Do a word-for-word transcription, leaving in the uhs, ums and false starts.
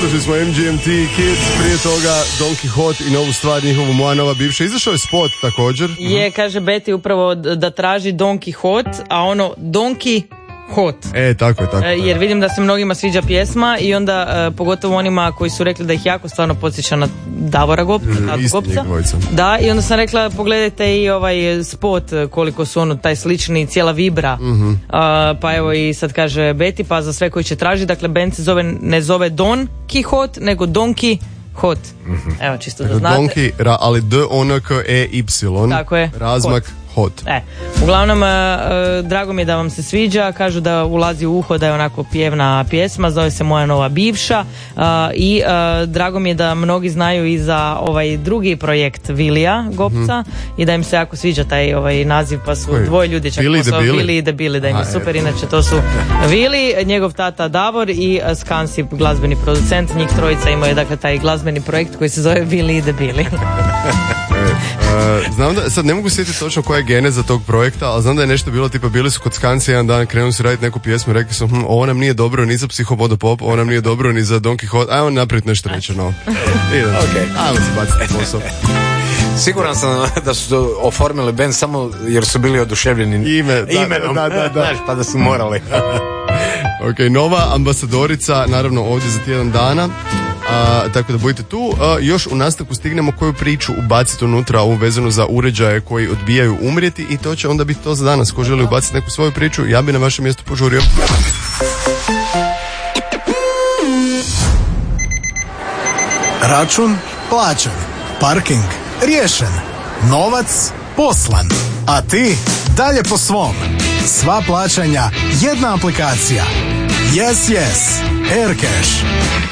Slušali smo M G M T Kids, prije toga Don Quixote i novu stvar njihovu Moja nova bivša. Izašao je spot također. Je, kaže Beti upravo da traži Don Quixote, a ono Donki Hot. E, tako je, tako E, je. jer vidim da se mnogima sviđa pjesma i onda e, pogotovo onima koji su rekli da ih jako stvarno podsjeća na Davora Gopca, Mm, Tatu isti Gopca. njih dvojica. Da, i onda sam rekla pogledajte i ovaj spot e, koliko su ono taj slični, cijela vibra. Mhm. A, pa evo i sad kaže Beti, pa za sve koji će tražiti, dakle band se zove, ne zove Don Quixote, nego Donki Hot. Evo čisto da znate. Donki, ra, ali D O N K E Y. Tako je. Razmak hot. E, uglavnom, e, e, drago mi je da vam se sviđa, kažu da ulazi u uho, da je onako pjevna pjesma, zove se Moja nova bivša, e, i e, drago mi je da mnogi znaju i za ovaj drugi projekt Vilija Gopca i da im se jako sviđa taj ovaj naziv, pa su Koji? dvoje ljudi čak Vili i poslao Debili? Vili i Debili, da im je A, super, evo. inače to su Vili, njegov tata Davor i e, Skansi, glazbeni producent, njih trojica imaju dakle taj glazbeni projekt koji se zove Vili i Debili. E, znam da, sad ne mogu sjetiti točno koja je geneza tog projekta, ali znam da je nešto bilo tipa bili su kod Skansi jedan dan, krenuli su raditi neku pjesmu, rekli su hm, ovo nam nije dobro ni za Psihopodopop, ovo nam nije dobro ni za Don Quixote, ajmo napraviti nešto reći novo. Idemo, Ok. ajmo se baciti na posao. Siguran sam da su to oformili band samo jer su bili oduševljeni Ime, da, imenom. da, da, da. Znaš, pa da su morali. Ok, nova ambasadorica, naravno ovdje za tjedan dana. A, tako da budite tu. A, još u nastavku stignemo koju priču ubaciti unutra, ovu vezanu za uređaje koji odbijaju umrijeti, i to će onda biti to za danas. Ko želi ubaciti neku svoju priču, ja bi na vašem mjestu požurio. Račun plaćen, parking riješen, novac poslan, a ti dalje po svom. Sva plaćanja, jedna aplikacija. Yes, yes, Aircash.